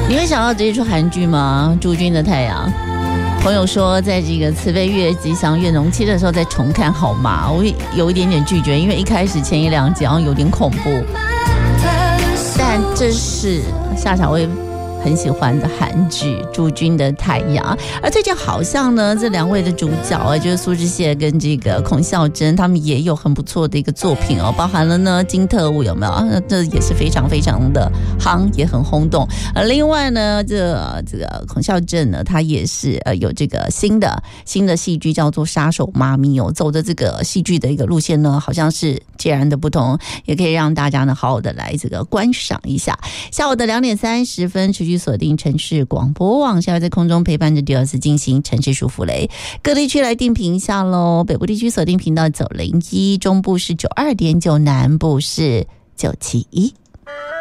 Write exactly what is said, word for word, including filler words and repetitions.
你会想到这一出韩剧吗？朱军的太阳。朋友说在这个慈悲越吉祥越浓期的时候再重看好吗？我有一点点拒绝，因为一开始前一两集好像有点恐怖，但这是夏小薇很喜欢的韩剧《朱军的太阳》，而最近好像呢，这两位的主角啊，就是苏志燮跟这个孔孝真，他们也有很不错的一个作品哦，包含了呢《金特务》有没有？这也是非常非常的夯，也很轰动。而另外呢，这这个孔孝真呢，他也是呃有这个新的新的戏剧叫做《杀手妈咪》哦，走的这个戏剧的一个路线呢，好像是截然的不同，也可以让大家呢好好的来这个观赏一下。下午的两点三十分，持续锁定城市广播网，下午在空中陪伴着第二次进行城市舒服雷，各地区来定频一下喽。北部地区锁定频道九零一，中部是九二点九，南部是九七一。